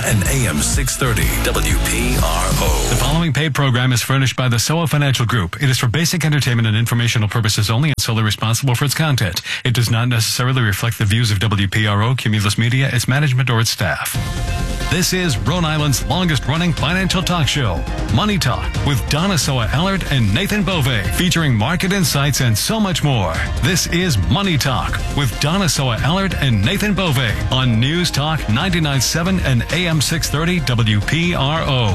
and AM 630 WPRO. The following paid program is furnished by the SOA Financial Group. It is for basic entertainment and informational purposes only and solely responsible for its content. It does not necessarily reflect the views of WPRO, Cumulus Media, its management, or its staff. This is Rhode Island's longest-running financial talk show, Money Talk, with Donna Soa-Allard and Nathan Bove, featuring market insights and so much more. This is Money Talk with Donna Soa-Allard and Nathan Bove on News Talk 99.7 and AM 630 WPRO.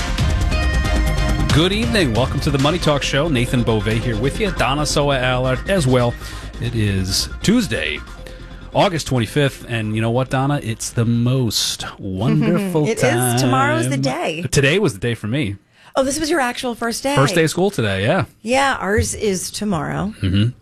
Good evening. Welcome to the Money Talk Show. Nathan Bove here with you. Donna Soa-Allard as well. It is Tuesday, August 25th, and you know what, Donna? It's the most wonderful It time. is. Tomorrow's the day. Today was the day for me. Oh, this was your actual first day. First day of school today, yeah. Yeah, ours is tomorrow.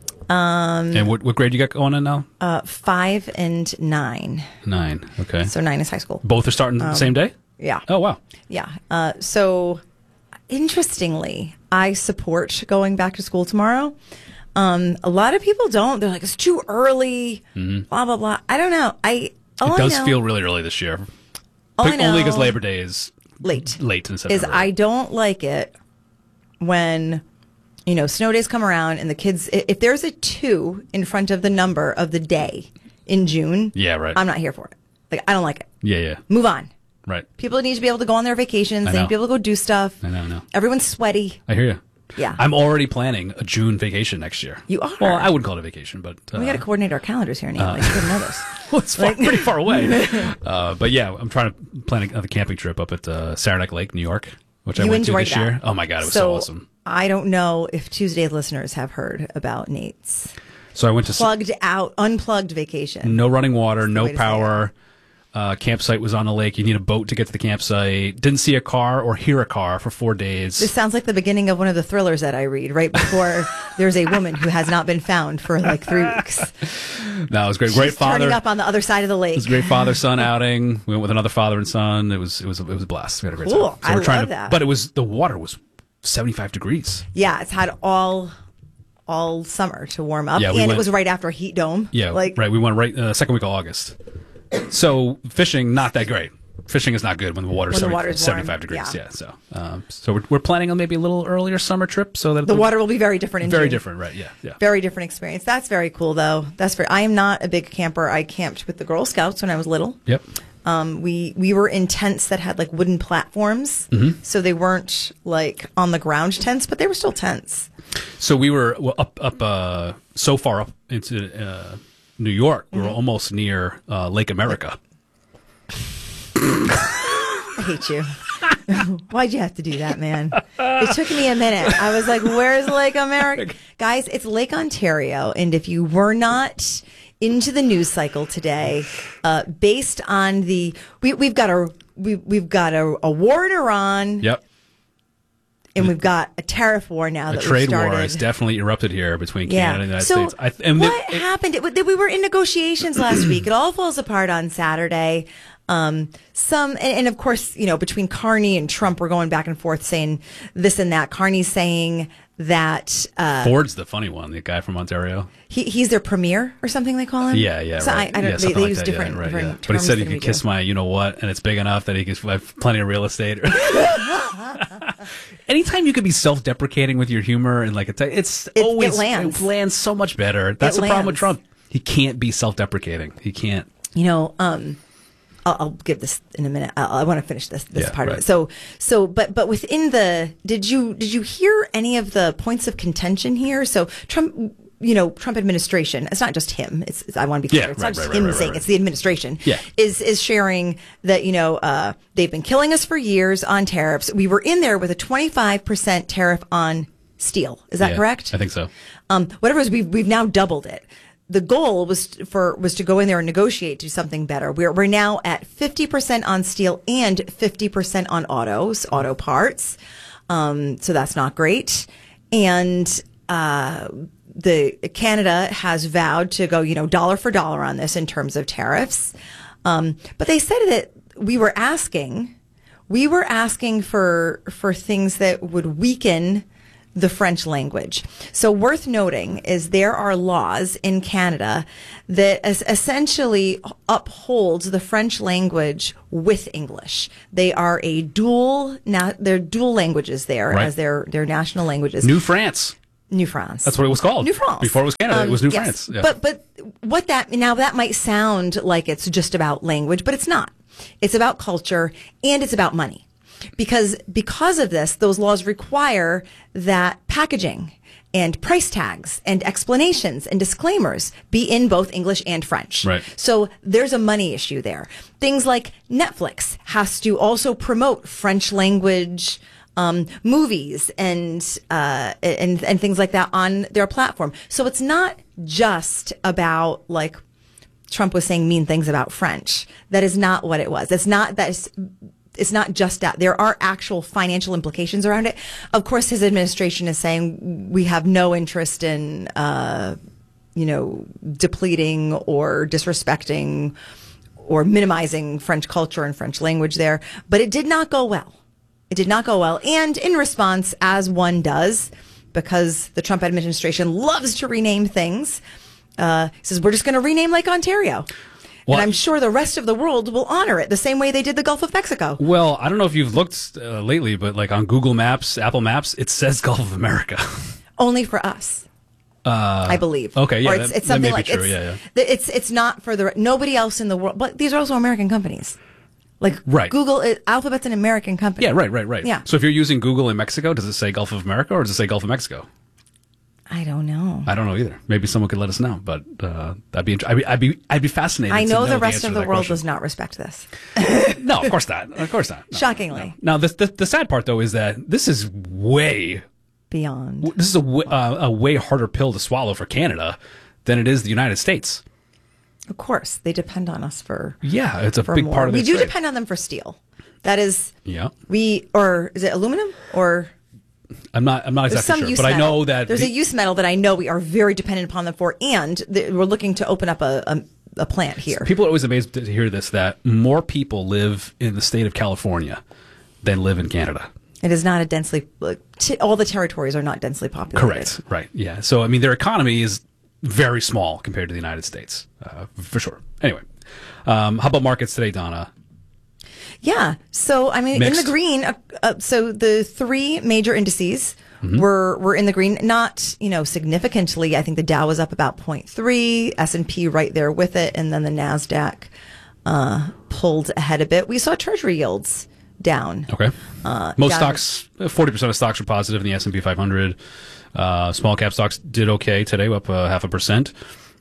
And what grade you got going in now? 5 and 9. 9, okay. So 9 is high school. Both are starting the same day? Yeah. Oh, wow. Yeah. So interestingly, I support going back to school tomorrow. A lot of people don't. They're like, it's too early, blah, blah, blah. I don't know. It does feel really early this year. Only because Labor Day is late in September. Is I don't like it when, snow days come around and the kids, if there's a 2 in front of the number of the day in June, yeah, right. I'm not here for it. Like, I don't like it. Yeah. Move on. Right. People need to be able to go on their vacations. They need to be able to go do stuff. I know. Everyone's sweaty. I hear you. Yeah. I'm already planning a June vacation next year. You are? Well, I wouldn't call it a vacation, but... we got to coordinate our calendars here, Nate. You didn't know this. Well, it's pretty far away. But yeah, I'm trying to plan another camping trip up at Saranac Lake, New York, which I went to this year. Oh my God, it was so awesome. I don't know if Tuesday listeners have heard about Nate's So I went to... unplugged vacation. No running water, no power. Campsite was on the lake. You need a boat to get to the campsite. Didn't see a car or hear a car for 4 days. This sounds like the beginning of one of the thrillers that I read right before there's a woman who has not been found for like 3 weeks. No, it was great. She's Great father. turning up on the other side of the lake. It was a great father-son outing. We went with another father and son. It was a blast. We had a great Cool. time. I love that. But the water was 75 degrees. Yeah, it's had all summer to warm up, Yeah, it was right after a heat dome. Yeah, right. We went right second week of August. So fishing, not that great. Fishing is not good when the water's 75 degrees. Yeah. So we're planning on maybe a little earlier summer trip so that the water will be very different. Very different, right? Yeah. Very different experience. That's very cool, though. I am not a big camper. I camped with the Girl Scouts when I was little. Yep. We were in tents that had like wooden platforms, so they weren't like on the ground tents, but they were still tents. So we were up so far up into New York. We were almost near Lake America. I hate you. Why'd you have to do that, man? It took me a minute. I was like, where's Lake America? Guys, it's Lake Ontario. And if you were not into the news cycle today, based on we've got a war in Iran. Yep. And we've got a tariff war now that we've started. A trade war has dedefinitely erupted here between Canada and the United States. What happened? We were in negotiations last week. It all falls apart on Saturday. And of course, between Carney and Trump, we're going back and forth saying this and that. Carney's saying that Ford's the funny one, the guy from Ontario. He's their premier or something they call him. Yeah. So right. I don't. They use different terms. But he said he could kiss my, and it's big enough that he could have plenty of real estate. Anytime you could be self-deprecating with your humor and it lands so much better. That's the problem with Trump. He can't be self-deprecating. He can't. I'll give this in a minute. I want to finish this part of it. But within did you hear any of the points of contention here? So Trump administration, it's not just him. I want to be clear. It's not just him saying it's the administration. Yeah. Is sharing that, they've been killing us for years on tariffs. We were in there with a 25% tariff on steel. Is that correct? I think so. Whatever it is, we've now doubled it. The goal was to go in there and negotiate to do something better. We're now at 50% on steel and 50% on auto parts. So that's not great. And the Canada has vowed to go, dollar for dollar on this in terms of tariffs. But they said that we were asking for things that would weaken the French language. So worth noting is there are laws in Canada that essentially upholds the French language with English. They are they're dual languages there Right. as their national languages. New France. New France. That's what it was called. New France. Before it was Canada, it was New yes. France. Yeah. But what that might sound like it's just about language, but it's not. It's about culture and it's about money. Because of this, those laws require that packaging and price tags and explanations and disclaimers be in both English and French. Right. So there's a money issue there. Things like Netflix has to also promote French language movies and things like that on their platform. So it's not just about like Trump was saying mean things about French. That is not what it was. It's not just that. There are actual financial implications around it. Of course, his administration is saying we have no interest in, depleting or disrespecting or minimizing French culture and French language there. But it did not go well. It did not go well. And in response, as one does, because the Trump administration loves to rename things, says we're just going to rename Lake Ontario. Well, and I'm sure the rest of the world will honor it the same way they did the Gulf of Mexico. Well, I don't know if you've looked lately, but like on Google Maps, Apple Maps, it says Gulf of America. Only for us, I believe. Okay, yeah, or it's that something may like be true, it's not for nobody else in the world. But these are also American companies. Like Right. Google, Alphabet's an American company. Yeah, right. Yeah. So if you're using Google in Mexico, does it say Gulf of America or does it say Gulf of Mexico? I don't know. I don't know either. Maybe someone could let us know, but that'd be I'd be fascinated. I to know the rest answer of to the that world question. does not respect this. No, of course not. Of course not. No, Shockingly. No. Now, the sad part though is that this is Beyond. a way harder pill to swallow for Canada than it is the United States. Of course, they depend on us for. Yeah, it's a for big more. part of We their do trade. depend on them for steel. That is. Yeah. Or is it aluminum or? I'm not There's exactly some sure, use but I metal. know that there's a use metal that I know we are very dependent upon them for, and we're looking to open up a plant here. people are always amazed to hear this, that more people live in the state of California than live in Canada. It is not a densely. All the territories are not densely populated. Correct. Right. Yeah. So, I mean, their economy is very small compared to the United States, for sure. Anyway, how about markets today, Donna? Yeah. So, I mean, Mixed. in the green, so the three major indices Mm-hmm. were in the green, not, significantly. I think the Dow was up about 0.3, S&P right there with it, and then the NASDAQ pulled ahead a bit. We saw treasury yields down. Okay. Most down- stocks, 40% of stocks are positive in the S&P 500. Small cap stocks did okay today, up 0.5%.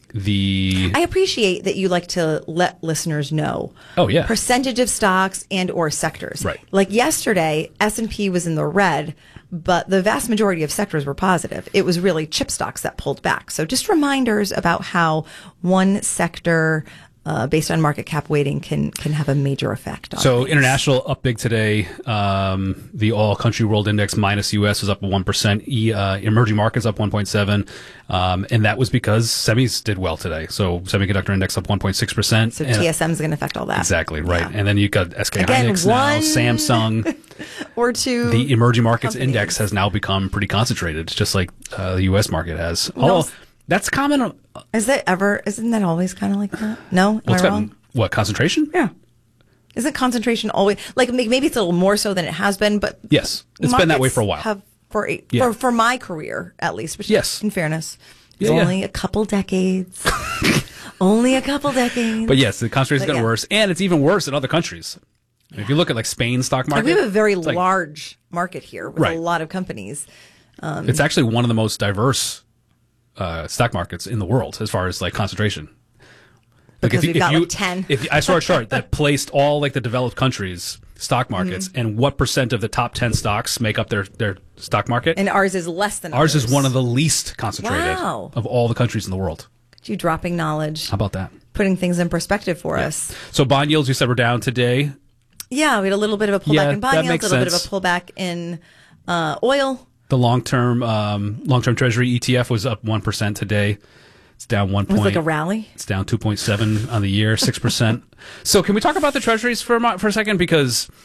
I appreciate that you like to let listeners know. Oh, yeah. Percentage of stocks and or sectors. Right. Like yesterday, S&P was in the red, but the vast majority of sectors were positive. It was really chip stocks that pulled back. So just reminders about how one sector, based on market cap weighting, can have a major effect on So things. international up big today. The all country world index minus US is up 1%. Emerging markets up 1.7%. And that was because semis did well today. So semiconductor index up 1.6%. So And- TSM is going to affect all that. Exactly, right. Yeah. And then you've got SK Again, Hynix now, one- Samsung. Or two. The emerging markets companies. index has now become pretty concentrated, just like the U.S. market has. No. Although that's common. Isn't that always kind of like that? No? Am I wrong? What, concentration? Yeah. Isn't concentration always like maybe it's a little more so than it has been, but Yes, it's been that way markets for a while. Have Yeah. for my career at least, which Yes. in fairness, it's Yeah, yeah. only a couple decades. Only a couple decades. But yes, the concentration is But getting yeah. worse, and it's even worse in other countries. If you look at like Spain's stock Like, market, we have a very it's like- large market here with Right. a lot of companies. It's actually one of the most diverse stock markets in the world as far as like concentration. Like Because we've got, like, 10. If I saw a chart that placed all like the developed countries' stock markets Mm-hmm. and what percent of the top 10 stocks make up their stock market, And ours is less than ours is others. one of the least concentrated Wow. of all the countries in the world. You dropping knowledge, How about that? putting things in perspective for us. So bond yields, you said, were down today. Yeah, we had a little bit of a pullback Yeah, in bond that yields, makes a little bit sense. of a pullback in oil. The long-term Treasury ETF was up 1% today. It's down 1 It was point. like a rally. It's down 2.7 on the year, 6%. So can we talk about the Treasuries for a second? Because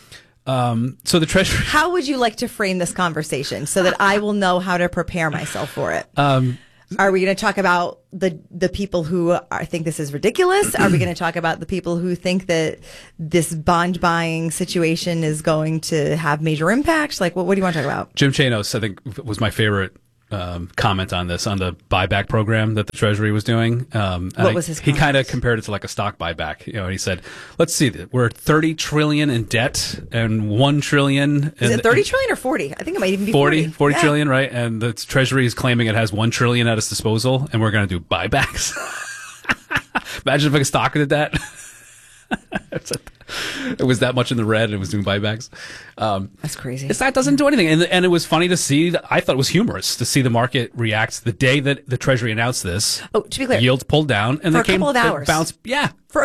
So the Treasury. How would you like to frame this conversation so that I will know how to prepare myself for it? Are we going to talk about the people who think this is ridiculous? Are we going to talk about the people who think that this bond buying situation is going to have major impacts? Like, what do you want to talk about? Jim Chanos, I think, was my favorite comment on this, on the buyback program that the Treasury was doing. What was his He comment? kind of compared it to like a stock buyback. And he said, let's see, we're $30 trillion in debt and $1 trillion. Is it 30 trillion or 40? I think it might even be 40. 40 Yeah. trillion, right? And the Treasury is claiming it has $1 trillion at its disposal, and we're going to do buybacks. Imagine if like a stock did that. It was that much in the red and it was doing buybacks. That's crazy. That doesn't do anything. And it was funny to see. I thought it was humorous to see the market react the day that the Treasury announced this. Oh, to be clear, yields pulled down and for they a couple of hours. bounced. Yeah. For